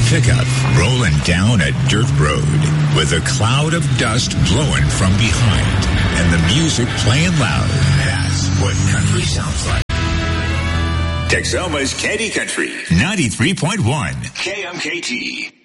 pickup rolling down a dirt road with a cloud of dust blowing from behind and the music playing loud. That's what country sounds like. Texoma's Candy Country 93.1 KMKT.